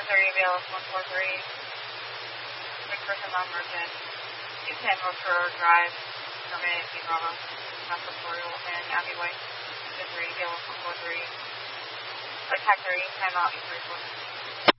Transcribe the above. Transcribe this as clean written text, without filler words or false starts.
1030 Avails 143. McPherson non-emergent. 210 Rotor Drive. Terminate T Bravo. Tutorial and Abbey Way. 1030 Avails 143. Attack 30. Timeout E34.